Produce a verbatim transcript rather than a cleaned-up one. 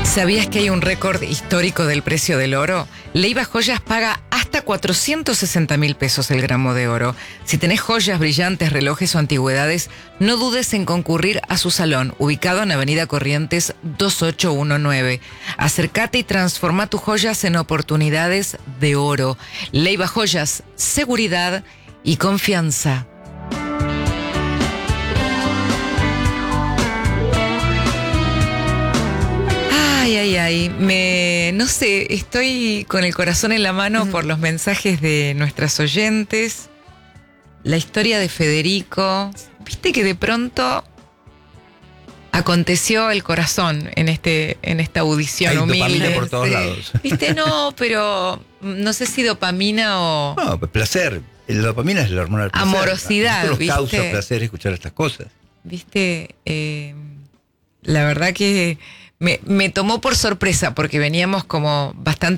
¿Sabías que hay un récord histórico del precio del oro? Leiva Joyas paga hasta cuatrocientos sesenta mil pesos el gramo de oro. Si tenés joyas, brillantes, relojes o antigüedades, no dudes en concurrir a su salón, ubicado en Avenida Corrientes dos ocho uno nueve. Acércate y transforma tus joyas en oportunidades de oro. Leiva Joyas, seguridad y confianza. Ay, ay, ay, me, no sé, estoy con el corazón en la mano por los mensajes de nuestras oyentes, la historia de Federico. Viste que de pronto aconteció el corazón en este, en esta audición Hay humilde. dopamina por todos Sí. lados. Viste, no, pero no sé si dopamina o No, pues placer. La dopamina es la hormona del placer. amorosidad, A nosotros nos ¿viste? causa placer escuchar estas cosas. Viste, eh, la verdad que me, me tomó por sorpresa porque veníamos como bastante